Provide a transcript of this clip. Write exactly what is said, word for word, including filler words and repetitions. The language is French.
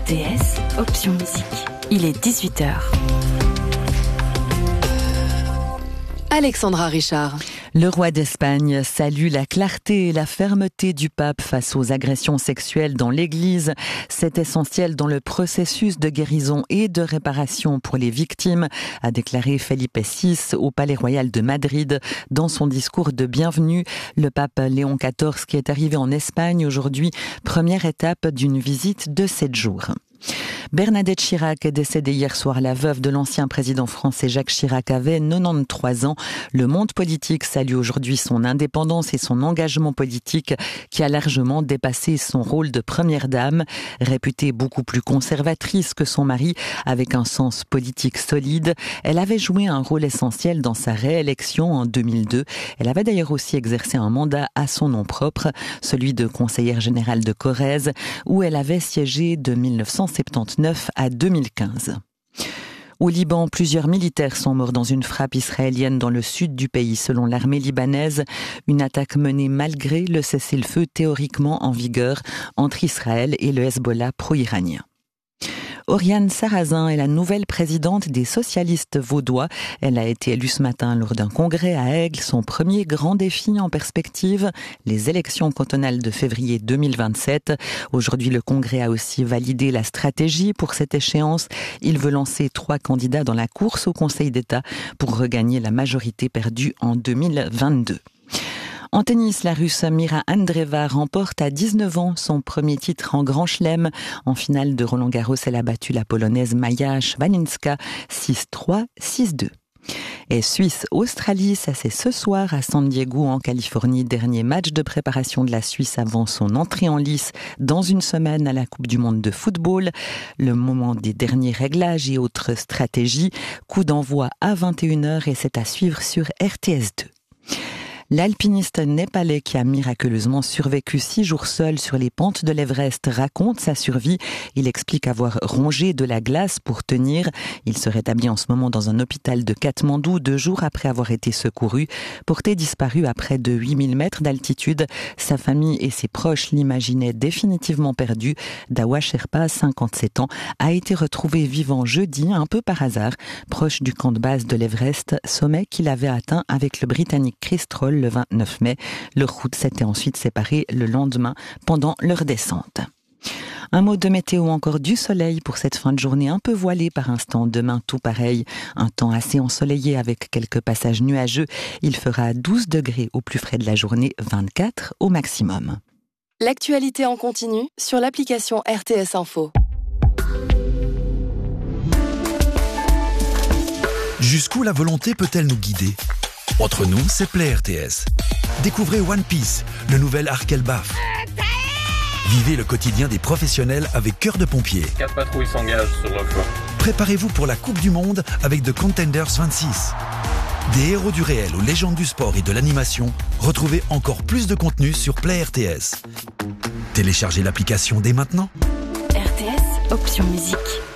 T S, option musique. Il est dix-huit heures. Alexandra Richard. Le roi d'Espagne salue la clarté et la fermeté du pape face aux agressions sexuelles dans l'Église. C'est essentiel dans le processus de guérison et de réparation pour les victimes, a déclaré Felipe six au Palais Royal de Madrid dans son discours de bienvenue. Le pape Léon quatorze qui est arrivé en Espagne aujourd'hui, première étape d'une visite de sept jours. Bernadette Chirac est décédée hier soir. La veuve de l'ancien président français Jacques Chirac avait quatre-vingt-treize ans. Le monde politique salue aujourd'hui son indépendance et son engagement politique qui a largement dépassé son rôle de première dame. Réputée beaucoup plus conservatrice que son mari, avec un sens politique solide, elle avait joué un rôle essentiel dans sa réélection en deux mille deux. Elle avait d'ailleurs aussi exercé un mandat à son nom propre, celui de conseillère générale de Corrèze, où elle avait siégé de mille neuf cent soixante-dix-neuf à deux mille quinze. Au Liban, plusieurs militaires sont morts dans une frappe israélienne dans le sud du pays, selon l'armée libanaise. Une attaque menée malgré le cessez-le-feu théoriquement en vigueur entre Israël et le Hezbollah pro-iranien. Oriane Sarrazin est la nouvelle présidente des socialistes vaudois. Elle a été élue ce matin lors d'un congrès à Aigle. Son premier grand défi en perspective, les élections cantonales de février deux mille vingt-sept. Aujourd'hui, le congrès a aussi validé la stratégie pour cette échéance. Il veut lancer trois candidats dans la course au Conseil d'État pour regagner la majorité perdue en deux mille vingt-deux. En tennis, la Russe Mira Andreeva remporte à dix-neuf ans son premier titre en Grand Chelem. En finale de Roland-Garros, elle a battu la Polonaise Maja Szwaninska six trois, six deux. Et Suisse-Australie, ça c'est ce soir à San Diego en Californie. Dernier match de préparation de la Suisse avant son entrée en lice dans une semaine à la Coupe du Monde de football. Le moment des derniers réglages et autres stratégies. Coup d'envoi à vingt et une heures et c'est à suivre sur R T S deux. L'alpiniste népalais qui a miraculeusement survécu six jours seul sur les pentes de l'Everest raconte sa survie. Il explique avoir rongé de la glace pour tenir. Il se rétablit en ce moment dans un hôpital de Katmandou deux jours après avoir été secouru. Porté disparu à près de huit mille mètres d'altitude, sa famille et ses proches l'imaginaient définitivement perdu. Dawa Sherpa, cinquante-sept ans, a été retrouvé vivant jeudi, un peu par hasard, proche du camp de base de l'Everest, sommet qu'il avait atteint avec le Britannique Chris Troll le vingt-neuf mai. Leurs routes s'étaient ensuite séparées le lendemain pendant leur descente. Un mot de météo, encore du soleil pour cette fin de journée un peu voilée par instant. Demain, tout pareil. Un temps assez ensoleillé avec quelques passages nuageux. Il fera douze degrés au plus frais de la journée, vingt-quatre au maximum. L'actualité en continu sur l'application R T S Info. Jusqu'où la volonté peut-elle nous guider ? Entre nous, c'est Play R T S. Découvrez One Piece, le nouvel arc Elbaf. Vivez le quotidien des professionnels avec Cœur de Pompier. Quatre patrouilles s'engagent sur le flanc. Préparez-vous pour la Coupe du Monde avec The Contenders vingt-six. Des héros du réel aux légendes du sport et de l'animation, retrouvez encore plus de contenu sur Play R T S. Téléchargez l'application dès maintenant. R T S, option musique.